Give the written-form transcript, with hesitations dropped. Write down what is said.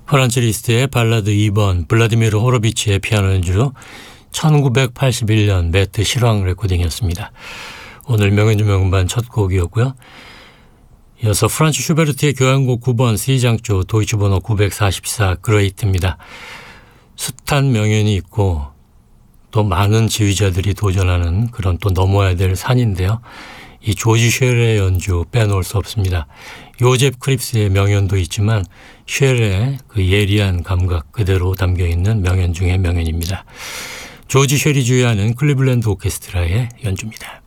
프란츠 리스트의 발라드 2번, 블라디미르 호로비치의 피아노 연주, 1981년 매트 실황 레코딩이었습니다. 오늘 명연주 명음반 첫 곡이었고요. 이어서 프란츠 슈베르트의 교향곡 9번 C장조 도이치 번호 944 그레이트입니다. 숱한 명연이 있고 또 많은 지휘자들이 도전하는 그런 또 넘어야 될 산인데요. 이 조지 쉐렐의 연주 빼놓을 수 없습니다. 요제프 크립스의 명연도 있지만 쉐렐의 그 예리한 감각 그대로 담겨있는 명연 중의 명연입니다. 조지 쉐리 주의하는 클리블랜드 오케스트라의 연주입니다.